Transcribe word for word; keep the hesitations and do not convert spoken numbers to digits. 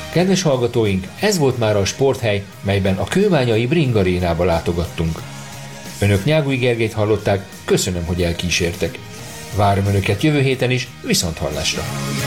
Kedves hallgatóink, ez volt már a sporthely, melyben a kőbányai Bring Arénába látogattunk. Önök Nyágui Gergelyt hallották, köszönöm, hogy elkísértek. Várom Önöket jövő héten is, viszonthallásra!